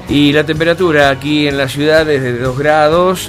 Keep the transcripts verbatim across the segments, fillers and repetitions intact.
Y la temperatura aquí en la ciudad es de dos grados,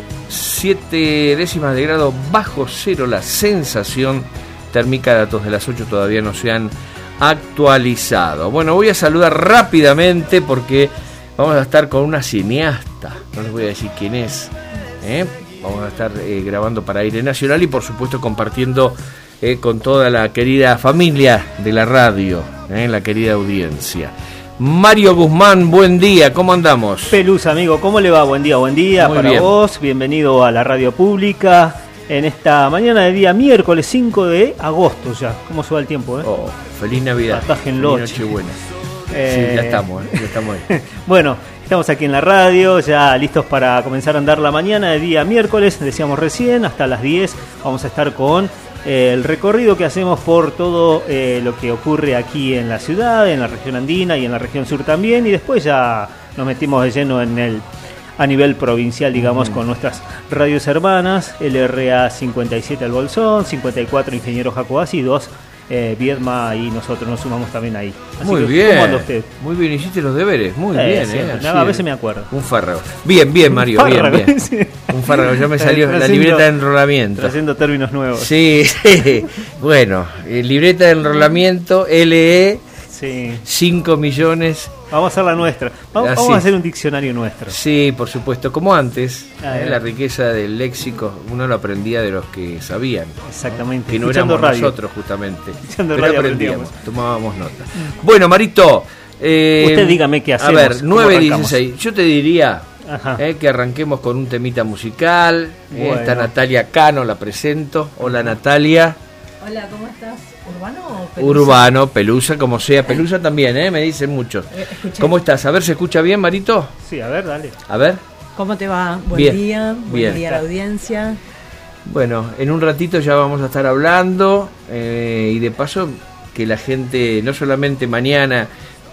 siete décimas de grado bajo cero. La sensación térmica, datos de las ocho todavía no se han actualizado. Bueno, voy a saludar rápidamente porque vamos a estar con una cineasta, no les voy a decir quién es, ¿eh? Vamos a estar eh, grabando para Aire Nacional y por supuesto compartiendo eh, con toda la querida familia de la radio, eh, la querida audiencia. Mario Guzmán, buen día, ¿cómo andamos? Pelusa, amigo, ¿cómo le va? Buen día, buen día Muy para bien. vos, bienvenido a la radio pública en esta mañana de día miércoles cinco de agosto ya. ¿Cómo se va el tiempo, eh? Oh, feliz Navidad, Atájenlo, feliz Nochebuena. Eh... Sí, ya estamos, eh, ya estamos ahí. Bueno, estamos aquí en la radio, ya listos para comenzar a andar la mañana de día miércoles, decíamos recién, hasta las diez vamos a estar con eh, el recorrido que hacemos por todo eh, lo que ocurre aquí en la ciudad, en la región andina y en la región sur también, y después ya nos metimos de lleno en el a nivel provincial, digamos, mm. con nuestras radios hermanas, L R A cincuenta y siete El Bolsón, cincuenta y cuatro Ingeniero Jacobasi, dos Eh, Viedma, y nosotros nos sumamos también ahí. Así muy que, bien, ¿cómo anda usted? Muy bien, hiciste los deberes, muy eh, bien. Sí, eh, nada, a veces me acuerdo. Un fárrago. Bien, bien, Mario, bien, fárrago, bien. Sí. Un fárrago, ya me salió eh, la libreta de enrolamiento. Haciendo términos nuevos. Sí, sí. Bueno, eh, libreta de enrolamiento, L E, sí. cinco millones. Vamos a hacer la nuestra. Vamos, vamos a hacer un diccionario nuestro. Sí, por supuesto, como antes, ah, eh, la riqueza del léxico, uno lo aprendía de los que sabían. Exactamente. Que no Escuchando éramos radio. nosotros, justamente. Escuchando Pero radio aprendíamos, tomábamos nota. Bueno, Marito. Eh, Usted dígame qué hacemos. A ver, nueve dieciséis. Yo te diría eh, que arranquemos con un temita musical. Bueno. Eh, está Natalia Cano, la presento. Hola, Natalia. Hola, ¿cómo estás? ¿Urbano o Pelusa? Urbano, Pelusa, como sea. Pelusa también, ¿eh? Me dicen muchos. Escuché. ¿Cómo estás? A ver, ¿se escucha bien, Marito? Sí, a ver, dale. A ver. ¿Cómo te va? Buen bien. día, buen bien. día a la audiencia. Bueno, en un ratito ya vamos a estar hablando eh, y de paso que la gente, no solamente mañana,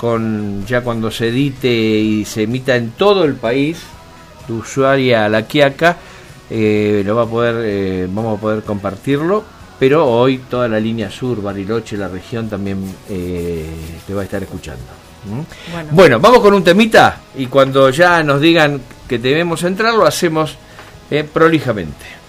con ya cuando se edite y se emita en todo el país, tu usuaria La Quiaca, eh, lo va a poder, eh, vamos a poder compartirlo. Pero hoy toda la línea sur, Bariloche, la región también eh, te va a estar escuchando. ¿Mm? Bueno. bueno, vamos con un temita y cuando ya nos digan que debemos entrar, lo hacemos eh, prolijamente.